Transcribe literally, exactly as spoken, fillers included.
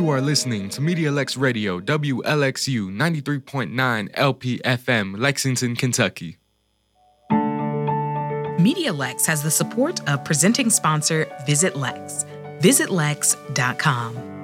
You are listening to MediaLex Radio, W L X U ninety-three point nine L P F M, Lexington, Kentucky. MediaLex has the support of presenting sponsor Visit Lex. visit lex dot com.